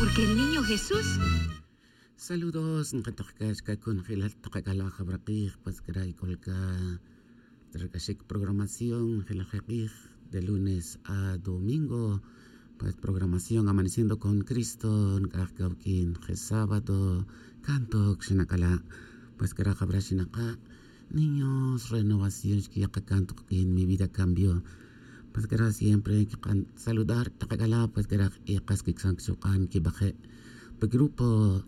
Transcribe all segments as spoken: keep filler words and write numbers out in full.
Porque el niño Jesús... Saludos, nqatakashka kun hilal taqakala khabraqih pues kray kolka terkashik programación hilajaqih de lunes a domingo, pues programación Amaneciendo con Cristo, nkajkawkin je sábado, canto xinakala, pues kara khabrashinaka, niños, renovación que canto en mi vida cambió. Pues kara siempre saludar taqakala pues kara iqaskik sankshukan ki baje grupo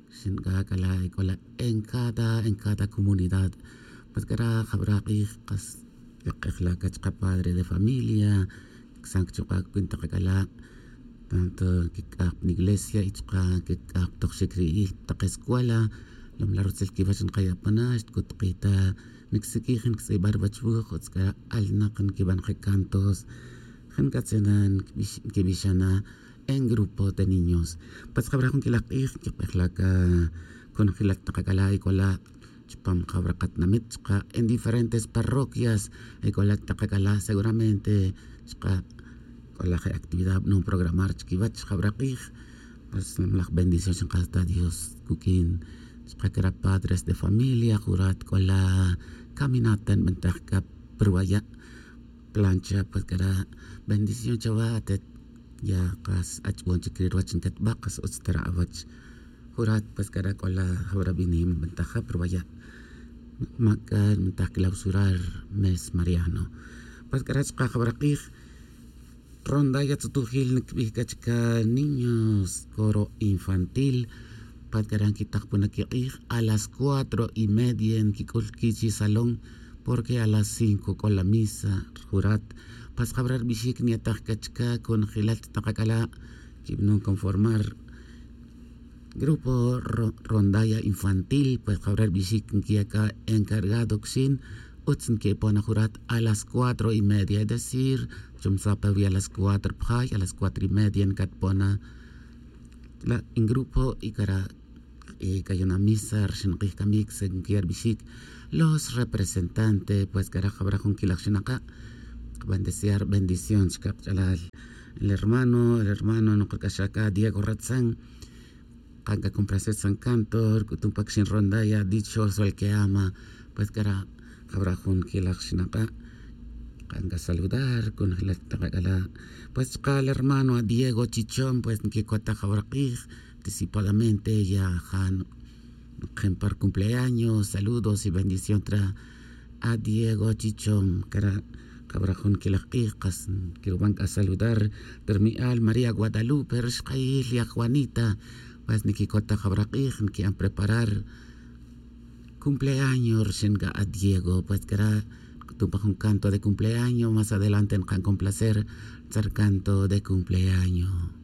en cada en cada comunidad pues kara khabraqih qas yaqla kachqa padre de familia sanchuqa kuntakala tanto que en iglesia y que toxikri taq escuela lam la rutsel kifashin qayapana kutqita niksikihin ksay barbachu khotska alnaqan kiban cantos khankatsenan kibishana en grupo de niños. Pues habrá con que la que la con que la taqakala y con la chpam habrá katnamitska en diferentes parroquias y con la taqakala seguramente con la actividad no programar chkivach habrá pues la bendición hasta Dios kukin para padres de familia jurat con la caminata en mentajka pruaya plancha pues cara bendición chavat ya kas achbon chikrir wachin kat bakas utstara awach hurat pas kada kola hura binim bentaja perbaya maka mentah clausurar mes mariano pas kada chqa khabraqih ronda ya tutuhil nikbih kachka niños coro infantil pas kada kitak punakih a las cuatro y media en kikulkichi salón porque a las cinco con la misa jurat pas khabrar bishik ni atakachka con khilat taqakala kibnon conformar grupo rondalla infantil pues khabrar bishik kiaka encargado xin utsin que pona jurat a las cuatro y media es decir chumsapa a las cuatro phay a las cuatro y media en kat pona la en grupo y cara y kayona misa shinqih kamik sen kiar bishik los representantes pues cara khabra con kilakhinaka bendecir bendición el hermano el hermano no creo Diego Ratzán canca complacer San Cantor kutumpak sin ronda ya dichoso el que ama pues cara habrá un que la chinapa canca saludar con la tagala pues el hermano a Diego Chichón pues que cuata habraqih anticipadamente ya han par cumpleaños saludos y bendición tra a Diego Chichón cara Cabrajón que la qiqas que van a saludar termial María Guadalupe Rishqail y a Juanita pues ni que cota cabraqij que han preparar cumpleaños recién a Diego pues que era un canto de cumpleaños más adelante en can complacer ser canto de cumpleaños.